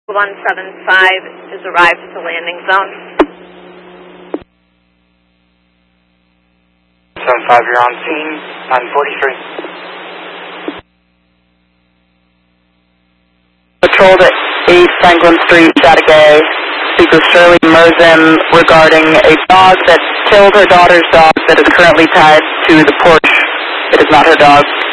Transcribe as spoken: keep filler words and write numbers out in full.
one seven five is arrived at the landing zone. seven five, you're on scene, nine forty-three. Patrol to eight Franklin Street, Chattagay. Speak with Shirley Merzim regarding a dog that killed her daughter's dog that is currently tied to the porch. It is not her dog.